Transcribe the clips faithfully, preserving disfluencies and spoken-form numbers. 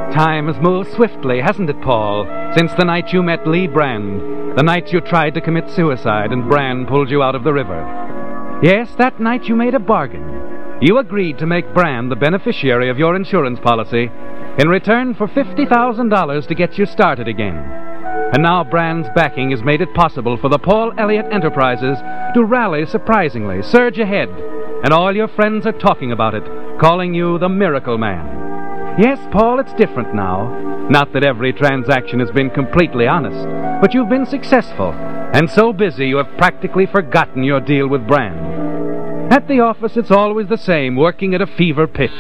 Time has moved swiftly, hasn't it, Paul? Since the night you met Lee Brand, the night you tried to commit suicide and Brand pulled you out of the river. Yes, that night you made a bargain. You agreed to make Brand the beneficiary of your insurance policy in return for fifty thousand dollars to get you started again. And now Brand's backing has made it possible for the Paul Elliott Enterprises to rally surprisingly, surge ahead, and all your friends are talking about it, calling you the Miracle Man. Yes, Paul, it's different now. Not that every transaction has been completely honest, but you've been successful, and so busy you have practically forgotten your deal with Brand. At the office, it's always the same, working at a fever pitch.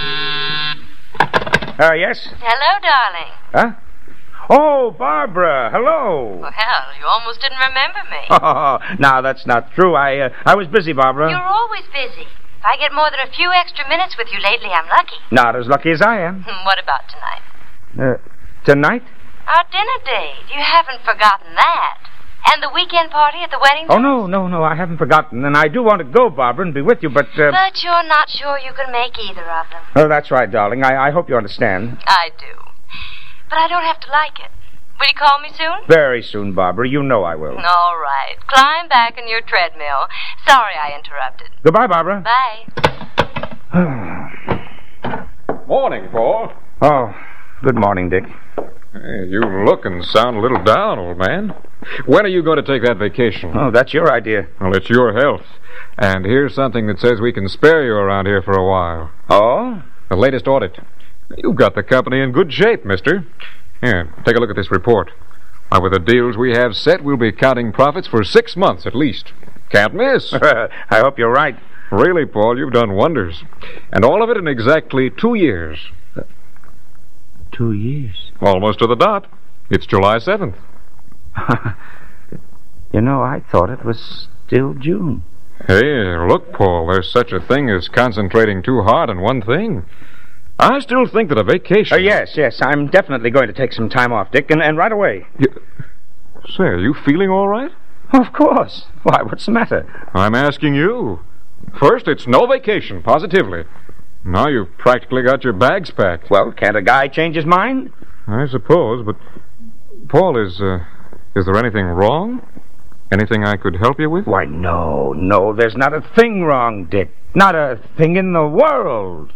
Uh, yes? Hello, darling. Huh? Oh, Barbara, hello. Well, you almost didn't remember me. Oh, now that's not true. I uh, I was busy, Barbara. You're always busy. If I get more than a few extra minutes with you lately, I'm lucky. Not as lucky as I am. What about tonight? Uh, tonight? Our dinner date. You haven't forgotten that. And the weekend party at the wedding? Oh, no, no, no, I haven't forgotten. And I do want to go, Barbara, and be with you, but... Uh... But you're not sure you can make either of them. Oh, that's right, darling. I, I hope you understand. I do. But I don't have to like it. Will you call me soon? Very soon, Barbara. You know I will. All right. Climb back in your treadmill. Sorry I interrupted. Goodbye, Barbara. Bye. Morning, Paul. Oh, good morning, Dick. Hey, you look and sound a little down, old man. When are you going to take that vacation? Oh, that's your idea. Well, it's your health. And here's something that says we can spare you around here for a while. Oh? The latest audit. You've got the company in good shape, mister. Here, take a look at this report. Why, with the deals we have set, we'll be counting profits for six months at least. Can't miss. I hope you're right. Really, Paul, you've done wonders. And all of it in exactly two years. Uh, two years? Almost to the dot. It's July seventh. You know, I thought it was still June. Hey, look, Paul, there's such a thing as concentrating too hard on one thing. I still think that a vacation... Uh, yes, yes, I'm definitely going to take some time off, Dick, and, and right away. You... Say, are you feeling all right? Of course. Why, what's the matter? I'm asking you. First, it's no vacation, positively. Now you've practically got your bags packed. Well, can't a guy change his mind? I suppose, but... Paul, is, uh, is there anything wrong? Anything I could help you with? Why, no, no, there's not a thing wrong, Dick. Not a thing in the world.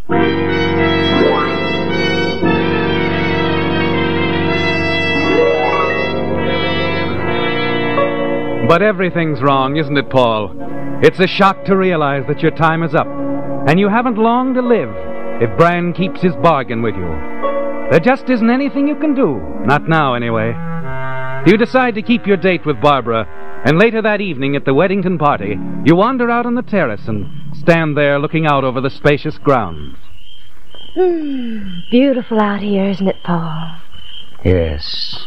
But everything's wrong, isn't it, Paul? It's a shock to realize that your time is up, and you haven't long to live if Brand keeps his bargain with you. There just isn't anything you can do, not now anyway. You decide to keep your date with Barbara, and later that evening at the Weddington party, you wander out on the terrace and stand there looking out over the spacious grounds. Mm, beautiful out here, isn't it, Paul? Yes.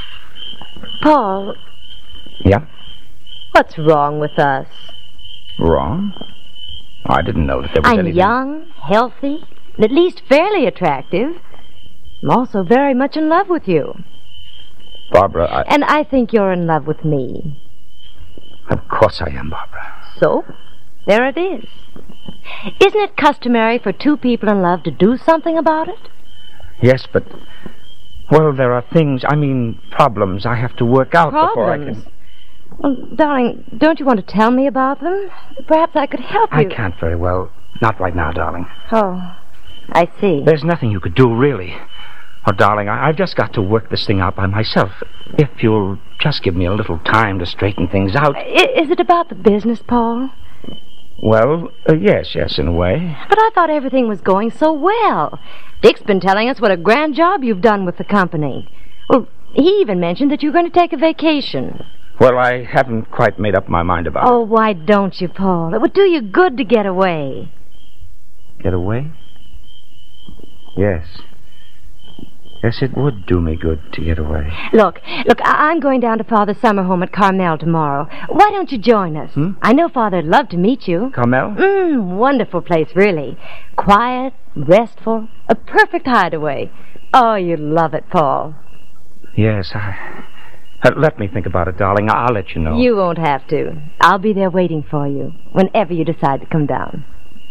Paul. Yeah? What's wrong with us? Wrong? I didn't know that there was I'm anything... young, healthy, and at least fairly attractive. I'm also very much in love with you. Barbara, I... And I think you're in love with me. Of course I am, Barbara. So, there it is. Isn't it customary for two people in love to do something about it? Yes, but... Well, there are things, I mean, problems I have to work out Problems? before I can... Well, darling, don't you want to tell me about them? Perhaps I could help you. I can't very well. Not right now, darling. Oh, I see. There's nothing you could do, really. Oh, darling, I- I've just got to work this thing out by myself. If you'll just give me a little time to straighten things out... I- is it about the business, Paul? Well, uh, yes, yes, in a way. But I thought everything was going so well. Dick's been telling us what a grand job you've done with the company. Well, he even mentioned that you're going to take a vacation. Well, I haven't quite made up my mind about Oh, it. why don't you, Paul? It would do you good to get away. Get away? Yes. Yes, it would do me good to get away. Look, look, I- I'm going down to Father's summer home at Carmel tomorrow. Why don't you join us? Hmm? I know Father'd love to meet you. Carmel? Mmm, wonderful place, really. Quiet, restful, a perfect hideaway. Oh, you'd love it, Paul. Yes, I... Uh, let me think about it, darling. I'll let you know. You won't have to. I'll be there waiting for you whenever you decide to come down.